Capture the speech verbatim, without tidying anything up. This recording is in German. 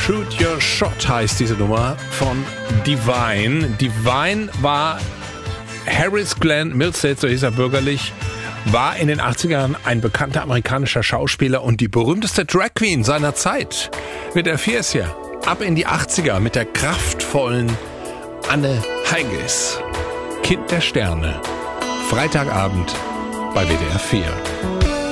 Shoot Your Shot heißt diese Nummer von Divine. Divine war Harris Glenn Millstate, so hieß er bürgerlich, war in den achtzigern ein bekannter amerikanischer Schauspieler und die berühmteste Drag Queen seiner Zeit. Mit der Fierce hier ab in die achtziger mit der kraftvollen Anne Heiges. Kind der Sterne. Freitagabend bei W D R vier.